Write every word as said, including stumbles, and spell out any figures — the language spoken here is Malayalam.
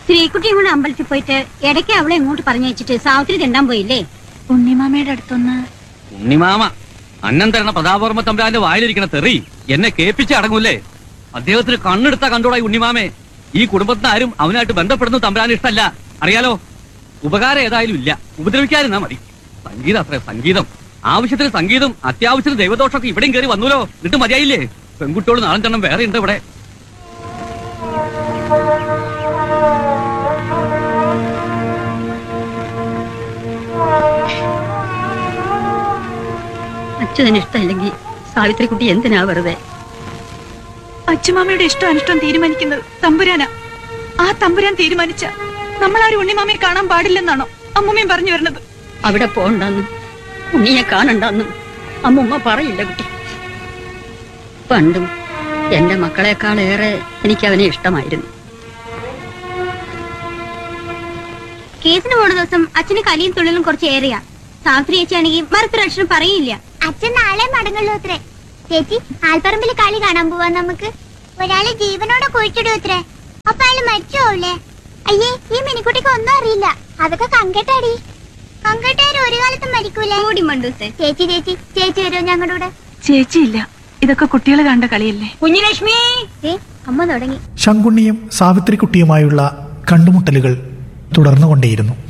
ശ്രീകുട്ടിയും കൂടെ അമ്പലത്തിൽ പോയിട്ട് ഇടയ്ക്ക് അവളെ ഇങ്ങോട്ട് പറഞ്ഞു വെച്ചിട്ട് സാവിത്രി തിണ്ടാൻ പോയില്ലേ? ഉണ്ണിമാമയുടെ അടുത്തൊന്ന്. ഉണ്ണിമാമ അന്നം തരണ പ്രതാപവർമ്മ തമ്പുരാന്റെ വായിലിരിക്കണ തെറി എന്നെ കേൾപ്പിച്ച് അടങ്ങൂല്ലേ? അദ്ദേഹത്തിന് കണ്ണെടുത്താ കണ്ടോടായി ഉണ്ണിമാമേ. ഈ കുടുംബത്തിന് ആരും അവനായിട്ട് ബന്ധപ്പെടുന്നത് തമ്പുരാൻ ഇഷ്ടമല്ല, അറിയാലോ. ഉപകാരം ഏതായാലും ഇല്ല, ഉപദ്രവിക്കാതിരുന്നാ മതി. സംഗീതം അത്ര സംഗീതം, ആവശ്യത്തിന് സംഗീതം, അത്യാവശ്യത്തിന് ദൈവദോഷമൊക്കെ ഇവിടെയും കയറി വന്നൂലോ. എന്നിട്ട് മതിയായില്ലേ? പെൺകുട്ടിയോട് നാളെണ്ണം വേറെ ഉണ്ട് ഇവിടെ. അച്ഛന് ഇഷ്ടമില്ലെങ്കിൽ സാവിത്രി കുട്ടി എന്തിനാ വെറുതെ? അച്ഛമാമയുടെ ഇഷ്ടം അനിഷ്ടം തീരുമാനിക്കുന്നത് തമ്പുരാനാ. ആ തമ്പുരാൻ തീരുമാനിച്ച നമ്മളാരും ഉണ്ണിമാമയെ കാണാൻ പാടില്ലെന്നാണോ അമ്മൂമ്മയും പറഞ്ഞു വരുന്നത്? അവിടെ പോണ്ടെന്നും ഉണ്ണിയെ കാണണ്ടെന്നും അമ്മൂമ്മ പറയില്ല കുട്ടി. പണ്ടും എന്റെ മക്കളെക്കാളേറെ എനിക്ക് അവനെ ഇഷ്ടമായിരുന്നു. കേസിന് പോണ ദിവസം അച്ഛന് കലിയും തുള്ളിലും കുറച്ച് ഏറിയ. സാവിത്രി ചേച്ചിയാണെങ്കിൽ മറുത്തൊരക്ഷരം പറയില്ല. അച്ഛൻ നാളെ മടങ്ങുള്ളൂ അത്രേ. ചേച്ചി, ആൽപ്പറമ്പിൽ കളി കാണാൻ പോവാ നമുക്ക്. ഒരാളെ ജീവനോടെ കുഴിച്ചിടും അത്രേ. അപ്പൊ അയാള് മരിച്ചോല്ലേ? അയ്യേ, ഈ മിനിക്കുട്ടിക്ക് ഒന്നും അറിയില്ല. അതൊക്കെ കങ്കട്ടാടി. കങ്കട്ടാര് ഒരു കാലത്തും മരിക്കൂലേ? ചേച്ചി ചേച്ചി ചേച്ചി വരുമോ ഞങ്ങളുടെ കൂടെ? ചേച്ചിയില്ല, ഇതൊക്കെ കുട്ടികൾ കണ്ട കളിയല്ലേ. കുഞ്ഞിലക്ഷ്മി, അമ്മ തുടങ്ങി. ശങ്കുണ്ണിയും സാവിത്രിക്കുട്ടിയുമായുള്ള കണ്ടുമുട്ടലുകൾ തുടർന്നുകൊണ്ടേയിരുന്നു.